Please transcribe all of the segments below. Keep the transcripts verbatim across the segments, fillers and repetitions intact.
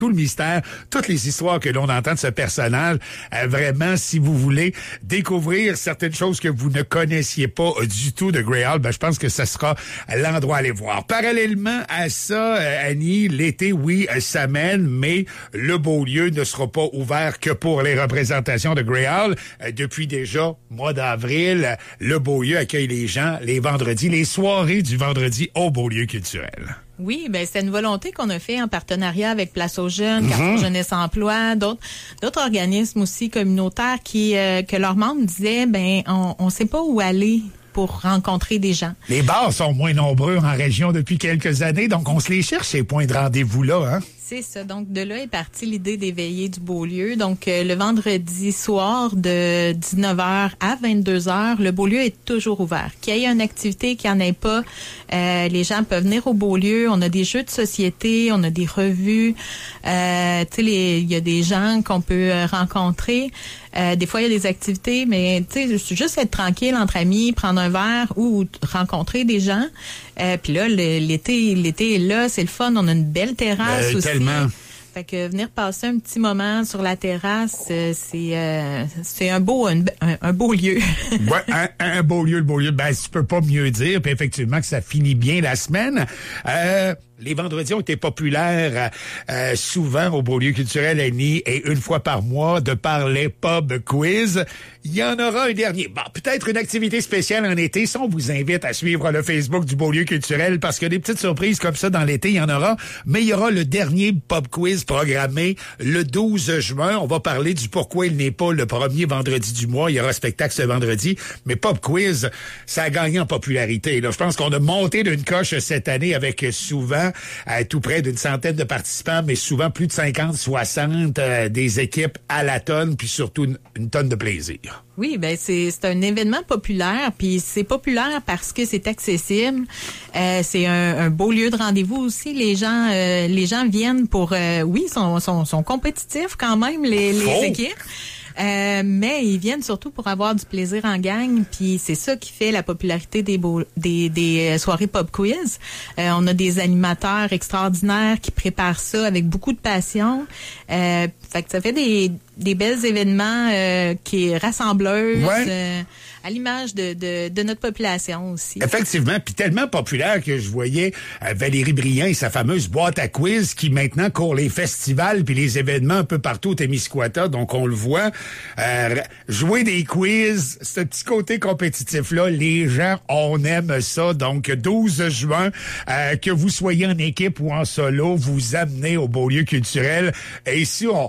tout le mystère, toutes les histoires que l'on entend de ce personnage. Euh, vraiment, si vous voulez découvrir certaines choses que vous ne connaissiez pas euh, du tout de Greyhound, ben, je pense que ce sera l'endroit à aller voir. Parallèlement à ça, euh, Annie, l'été, oui, euh, ça mène, mais le Beaulieu ne sera pas ouvert que pour les représentations de Greyhound. Euh, depuis déjà mois d'avril, euh, le Beaulieu accueille les gens les vendredis, les soirées du vendredi au Beaulieu culturel. Oui, ben c'est une volonté qu'on a fait en partenariat avec Place aux Jeunes, Carrefour mm-hmm. Jeunesse Emploi, d'autres d'autres organismes aussi communautaires qui euh, que leurs membres disaient ben on on sait pas où aller pour rencontrer des gens. Les bars sont moins nombreux en région depuis quelques années, donc on se les cherche ces points de rendez-vous-là, hein? C'est ça. Donc, de là est partie l'idée des veillées du Beaulieu. Donc, euh, le vendredi soir de dix-neuf heures à vingt-deux heures, le Beaulieu est toujours ouvert. Qu'il y ait une activité, qu'il n'y en ait pas, euh, les gens peuvent venir au Beaulieu. On a des jeux de société, on a des revues. Euh, tu sais, il y a des gens qu'on peut rencontrer. Euh, des fois, il y a des activités, mais tu sais, juste être tranquille entre amis, prendre un verre ou rencontrer des gens. Euh, puis là, le, l'été, l'été est là, c'est le fun. On a une belle terrasse euh, aussi. Tellement. Fait que venir passer un petit moment sur la terrasse, euh, c'est euh, c'est un beau un, un beau lieu. Ouais, un, un beau lieu, le beau lieu. Ben, tu peux pas mieux dire. Puis effectivement que ça finit bien la semaine. Euh, les vendredis ont été populaires euh, souvent au Beaulieu culturel, Annie, et une fois par mois, de par les pub quiz. Il y en aura un dernier. Bon, peut-être une activité spéciale en été. Ça, on vous invite à suivre le Facebook du Beaulieu culturel parce que des petites surprises comme ça dans l'été, il y en aura. Mais il y aura le dernier pub quiz programmé le douze juin. On va parler du pourquoi il n'est pas le premier vendredi du mois. Il y aura spectacle ce vendredi. Mais pub quiz, ça a gagné en popularité. Là. Je pense qu'on a monté d'une coche cette année avec souvent à tout près d'une centaine de participants, mais souvent plus de cinquante, soixante euh, des équipes à la tonne, puis surtout une, une tonne de plaisir. Oui, ben c'est c'est un événement populaire, puis c'est populaire parce que c'est accessible. Euh, c'est un, un beau lieu de rendez-vous aussi. Les gens euh, les gens viennent pour euh, oui, sont sont sont compétitifs quand même les les oh. équipes. Euh, mais ils viennent surtout pour avoir du plaisir en gang, puis c'est ça qui fait la popularité des beaux, des, des soirées pop quiz. Euh, on a des animateurs extraordinaires qui préparent ça avec beaucoup de passion. Euh, fait que ça fait des, des belles événements euh, qui est rassembleuses. Ouais. Euh, à l'image de, de, de notre population aussi. Effectivement, puis tellement populaire que je voyais euh, Valérie Briand et sa fameuse boîte à quiz qui maintenant court les festivals puis les événements un peu partout au Témiscouata, donc on le voit. Euh, jouer des quiz, ce petit côté compétitif-là, les gens, on aime ça. Donc, douze juin, euh, que vous soyez en équipe ou en solo, vous amenez au Beaulieu culturel. Et ici, on...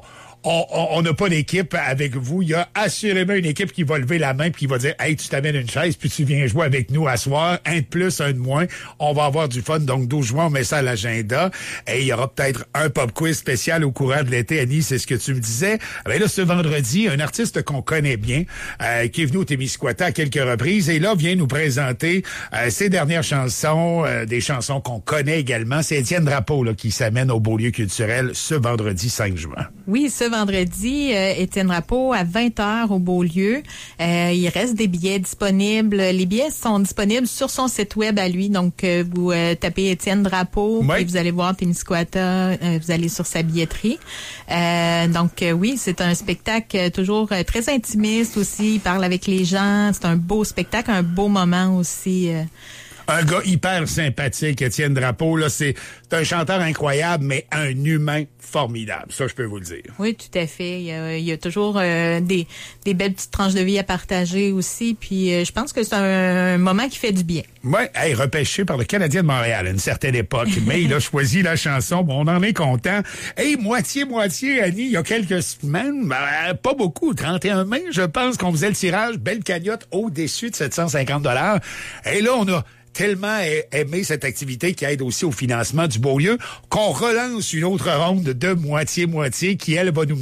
On n'a pas d'équipe avec vous. Il y a assurément une équipe qui va lever la main puis qui va dire « Hey, tu t'amènes une chaise puis tu viens jouer avec nous à soir. Un de plus, un de moins. On va avoir du fun. » Donc, douze juin, on met ça à l'agenda. Et il y aura peut-être un pop quiz spécial au courant de l'été. Annie, c'est ce que tu me disais. Ben là, ce vendredi, un artiste qu'on connaît bien, euh, qui est venu au Témiscouata à quelques reprises et là, vient nous présenter euh, ses dernières chansons, euh, des chansons qu'on connaît également. C'est Étienne Drapeau là, qui s'amène au Beaulieu culturel ce vendredi cinq juin. Oui, ce vendredi, euh, Étienne Drapeau à vingt heures au Beaulieu. Euh, il reste des billets disponibles. Les billets sont disponibles sur son site web à lui. Donc, euh, vous euh, tapez Étienne Drapeau oui. et vous allez voir Témiscouata. Euh, vous allez sur sa billetterie. Euh, donc, euh, oui, c'est un spectacle euh, toujours euh, très intimiste aussi. Il parle avec les gens. C'est un beau spectacle, un beau moment aussi. Euh, Un gars hyper sympathique, Étienne Drapeau. Là, c'est, c'est un chanteur incroyable, mais un humain formidable. Ça, je peux vous le dire. Oui, tout à fait. Il y a, il y a toujours euh, des, des belles petites tranches de vie à partager aussi. Puis, euh, je pense que c'est un, un moment qui fait du bien. Oui, hey, repêché par le Canadien de Montréal à une certaine époque. Mais il a choisi la chanson. Bon, on en est content. Hey, moitié-moitié, Annie, il y a quelques semaines, ben, pas beaucoup, trente et un mai, je pense qu'on faisait le tirage. Belle cagnotte au-dessus de sept cent cinquante dollars. Et là, on a tellement aimé cette activité qui aide aussi au financement du Beaulieu qu'on relance une autre ronde de moitié-moitié qui, elle, va nous mener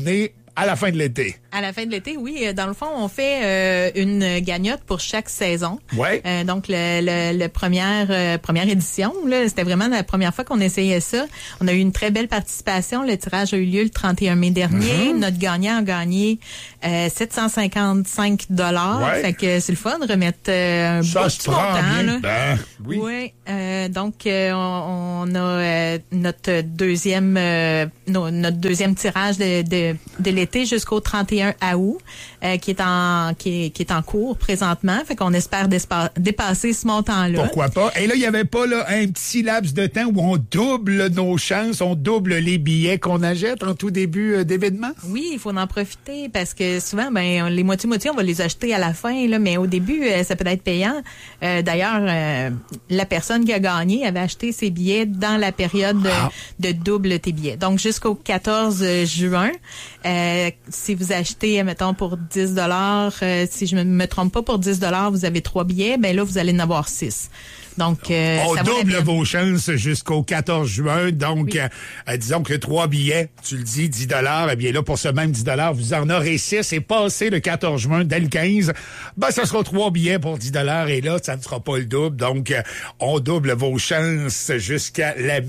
à la fin de l'été. À la fin de l'été, oui. Dans le fond, on fait euh, une gagnotte pour chaque saison. Ouais. Euh, donc, le, le, le première euh, première édition, là, c'était vraiment la première fois qu'on essayait ça. On a eu une très belle participation. Le tirage a eu lieu le trente et un mai dernier. Mm-hmm. Notre gagnant a gagné euh, sept cent cinquante-cinq dollars. Ouais. Fait que c'est le fun de remettre euh, un ça beau se petit prend montant. bien. Là. Ben, oui. Oui. Euh, donc, euh, on, on a euh, notre deuxième euh, no, notre deuxième tirage de, de, de l'été jusqu'au trente et un août, euh, qui est en qui est, qui est en cours présentement. Fait qu'on espère despa- dépasser ce montant-là. Pourquoi pas? Et là, il n'y avait pas là un petit laps de temps où on double nos chances, on double les billets qu'on achète en tout début euh, d'événement? Oui, il faut en profiter parce que souvent, ben les moitiés-moitiés, on va les acheter à la fin, là, mais au début, euh, ça peut être payant. Euh, d'ailleurs, euh, la personne qui a gagné avait acheté ses billets dans la période de, ah. de double tes billets. Donc, jusqu'au quatorze juin, euh, si vous achetez, mettons, pour dix dollars, euh, si je me, me trompe pas, pour dix dollars, vous avez trois billets, ben là, vous allez en avoir six. Donc, euh, on ça double vos chances jusqu'au quatorze juin. Donc, oui. euh, disons que trois billets, tu le dis, dix dollars. Eh bien là, pour ce même dix dollars, vous en aurez six. Et passé le quatorze juin, dès le quinze, ben, ça sera trois billets pour dix dollars. Et là, ça ne sera pas le double. Donc, euh, on double vos chances jusqu'à la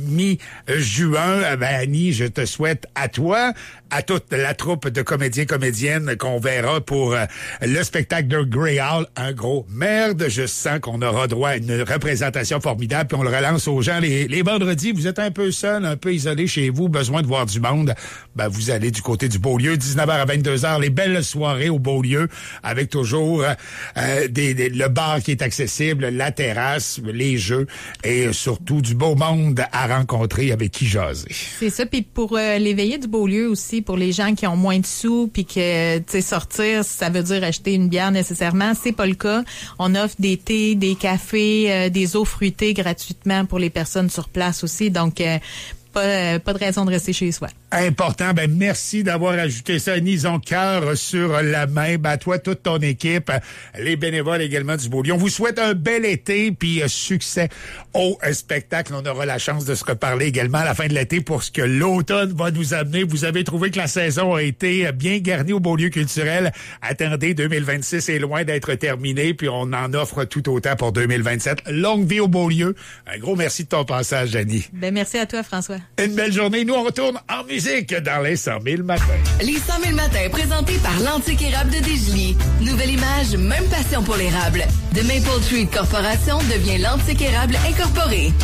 mi-juin. Eh ben, Annie, je te souhaite à toi, à toute la troupe de comédiens, comédiennes qu'on verra pour euh, le spectacle de Grey Hall, un gros merde. Je sens qu'on aura droit à une représentation formidable, puis on le relance aux gens. Les, les vendredis, vous êtes un peu seul, un peu isolé chez vous, besoin de voir du monde, ben vous allez du côté du Beaulieu, dix-neuf heures à vingt-deux heures, les belles soirées au Beaulieu, avec toujours euh, des, des, le bar qui est accessible, la terrasse, les jeux, et surtout du beau monde à rencontrer avec qui jaser. C'est ça, puis pour euh, les veillées du Beaulieu aussi, pour les gens qui ont moins de sous, puis que, tu sais, sortir, ça veut dire acheter une bière nécessairement, c'est pas le cas. On offre des thés, des cafés, euh, des eaux fruitées gratuitement pour les personnes sur place aussi. Donc, euh, pas, euh, pas de raison de rester chez soi. Important. Ben, merci d'avoir ajouté ça. Annie Zoncoeur sur la main. Ben, toi, toute ton équipe, les bénévoles également du Beaulieu. On vous souhaite un bel été puis euh, succès au euh, spectacle. On aura la chance de se reparler également à la fin de l'été pour ce que l'automne va nous amener. Vous avez trouvé que la saison a été bien garnie au Beaulieu culturel. Attendez, deux mille vingt-six est loin d'être terminé puis on en offre tout autant pour deux mille vingt-sept. Longue vie au Beaulieu. Un gros merci de ton passage, Annie. Ben, merci à toi, François. Une belle journée. Nous, on retourne en musique dans les cent mille matins. Les cent mille matins, présentés par l'Antique Érable de Desjely. Nouvelle image, même passion pour l'érable. The Maple Treat Corporation devient l'Antique Érable Incorporé.